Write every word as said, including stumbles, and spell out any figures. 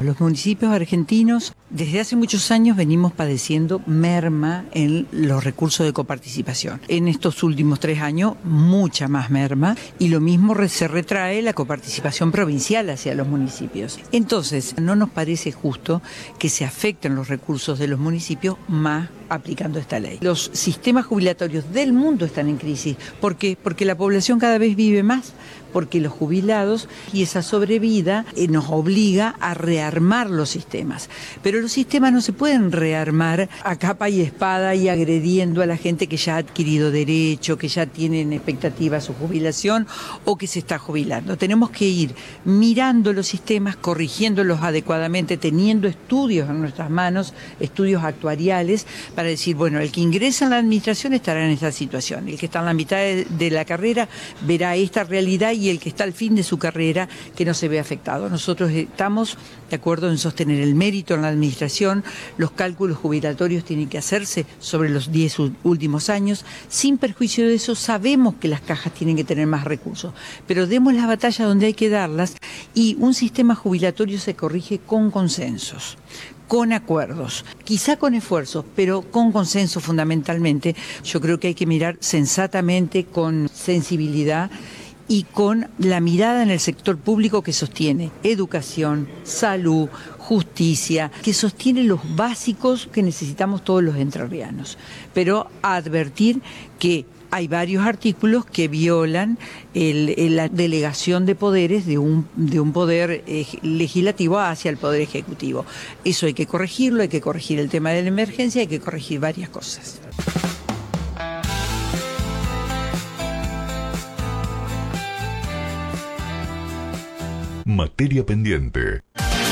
Los municipios argentinos desde hace muchos años venimos padeciendo merma en los recursos de coparticipación. En estos últimos tres años, mucha más merma, y lo mismo se retrae la coparticipación provincial hacia los municipios. Entonces, no nos parece justo que se afecten los recursos de los municipios más aplicando esta ley. Los sistemas jubilatorios del mundo están en crisis. ¿Por qué? Porque la población cada vez vive más, porque los jubilados y esa sobrevida eh, nos obliga a rearmar los sistemas. Pero los sistemas no se pueden rearmar a capa y espada y agrediendo a la gente que ya ha adquirido derecho, que ya tiene en expectativa su jubilación o que se está jubilando. Tenemos que ir mirando los sistemas, corrigiéndolos adecuadamente, teniendo estudios en nuestras manos, estudios actuariales, para decir, bueno, el que ingresa en la administración estará en esta situación, el que está en la mitad de, de la carrera verá esta realidad y el que está al fin de su carrera que no se ve afectado. Nosotros estamos de acuerdo en sostener el mérito en la administración, los cálculos jubilatorios tienen que hacerse sobre los diez últimos años, sin perjuicio de eso sabemos que las cajas tienen que tener más recursos, pero demos las batallas donde hay que darlas y un sistema jubilatorio se corrige con consensos, con acuerdos, quizá con esfuerzos, pero con consenso fundamentalmente. Yo creo que hay que mirar sensatamente, con sensibilidad y con la mirada en el sector público que sostiene educación, salud, justicia, que sostiene los básicos que necesitamos todos los entrerrianos. Pero advertir que hay varios artículos que violan el, el, la delegación de poderes de un, de un poder eh, legislativo hacia el poder ejecutivo. Eso hay que corregirlo, hay que corregir el tema de la emergencia, hay que corregir varias cosas. Materia pendiente.